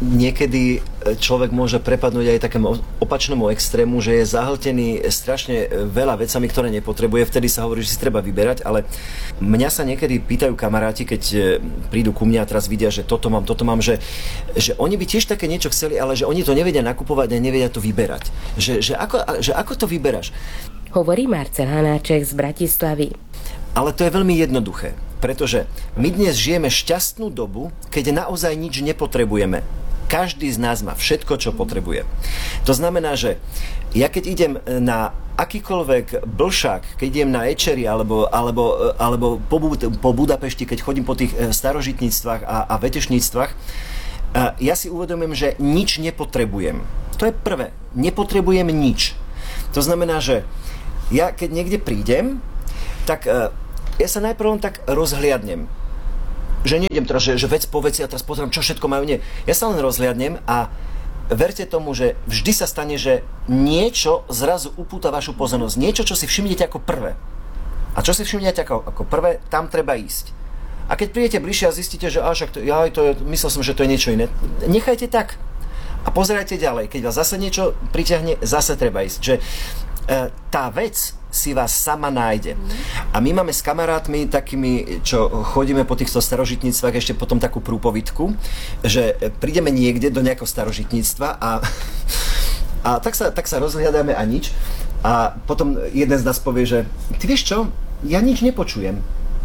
niekedy človek môže prepadnúť aj takému opačnému extrému, že je zahltený strašne veľa vecami, ktoré nepotrebuje. Vtedy sa hovorí, že si treba vyberať, ale mňa sa niekedy pýtajú kamaráti, keď prídu ku mne a teraz vidia, že toto mám, že oni by tiež také niečo chceli, ale že oni to nevedia nakupovať a nevedia to vyberať. Že ako to vyberáš? Hovorí Marcel Hanáček z Bratislavy. Ale to je veľmi jednoduché, pretože my dnes žijeme šťastnú dobu, keď naozaj nič nepotrebujeme. Každý z nás má všetko, čo potrebuje. To znamená, že ja keď idem na akýkoľvek blšák, keď idem na Ečeri alebo po Budapešti, keď chodím po tých starožitníctvách a vetešníctvách, ja si uvedomujem, že nič nepotrebujem. To je prvé. Nepotrebujem nič. To znamená, že ja keď niekde prídem, tak ja sa najprv len tak rozhliadnem. Že nejdem teraz, že vec po veci a teraz pozriem, čo všetko majú. Nie. Ja sa len rozhliadnem a verte tomu, že vždy sa stane, že niečo zrazu upúta vašu pozornosť. Niečo, čo si všimnete ako prvé. A čo si všimnete ako prvé, tam treba ísť. A keď prídete bližšie a zistíte, že myslel som, že to je niečo iné, nechajte tak. A pozerajte ďalej. Keď vás zase niečo priťahne, zase treba ísť. Že tá vec si vás sama nájde. A my máme s kamarátmi takými, čo chodíme po týchto starožitníctvách, ešte potom takú prúpovidku, že prídeme niekde do nejakého starožitníctva a tak sa rozhľadáme a nič. A potom jeden z nás povie, že ty vieš čo, ja nič nepočujem.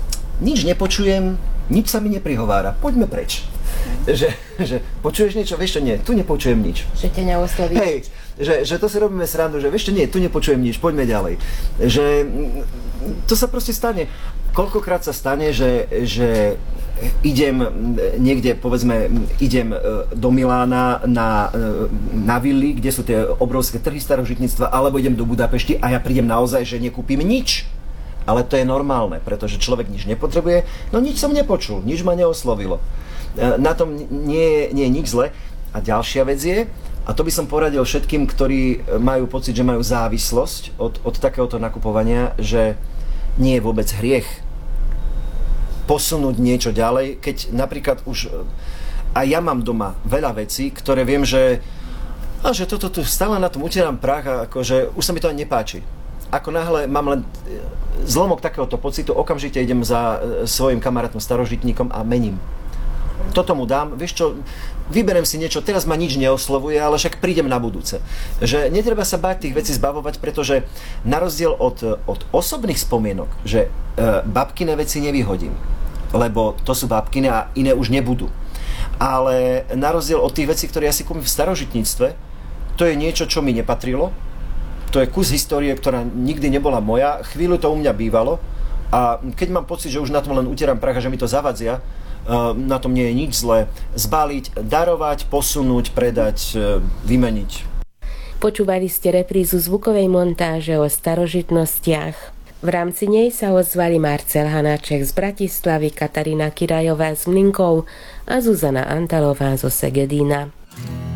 Nič sa mi neprihovára. Poďme preč. Že počuješ niečo? Vieš čo, nie, tu nepočujem nič. Že ťa neosloví. Hej, že to si robíme srandu, že vieš čo, nie, tu nepočujem nič, poďme ďalej. Že to sa proste stane. Koľkokrát sa stane, že idem niekde, povedzme, idem do Milána na vily, kde sú tie obrovské trhy starožitníctva, alebo idem do Budapešti a ja prídem naozaj, že nekúpim nič. Ale to je normálne, pretože človek nič nepotrebuje, no nič som nepočul, nič ma neoslovilo. Na tom nie je nič zle. A ďalšia vec je, a to by som poradil všetkým, ktorí majú pocit, že majú závislosť od takéhoto nakupovania, že nie je vôbec hriech posunúť niečo ďalej, keď napríklad už aj ja mám doma veľa vecí, ktoré viem, že toto tu stále na tom utieram prach a akože už sa mi to ani nepáči. Ako náhle mám len zlomok takéhoto pocitu, okamžite idem za svojim kamarátom starožitníkom a mením. Toto mu dám, vieš čo, vyberiem si niečo, teraz ma nič neoslovuje, ale však prídem na budúce. Že netreba sa báť tých vecí zbavovať, pretože na rozdiel od osobných spomienok, že babkine veci nevyhodím, lebo to sú babkine a iné už nebudú. Ale na rozdiel od tých vecí, ktoré ja si kúpim v starožitníctve, to je niečo, čo mi nepatrilo. To je kus histórie, ktorá nikdy nebola moja. Chvíľu to u mňa bývalo a keď mám pocit, že už na tom len utieram prach a že mi to zavadzia, na tom nie je nič zlé. Zbaliť, darovať, posunúť, predať, vymeniť. Počúvali ste reprízu zvukovej montáže o starožitnostiach. V rámci nej sa ozvali Marcel Hanáček z Bratislavy, Katarína Kirajová z Mlynkov a Zuzana Antalová zo Segedína.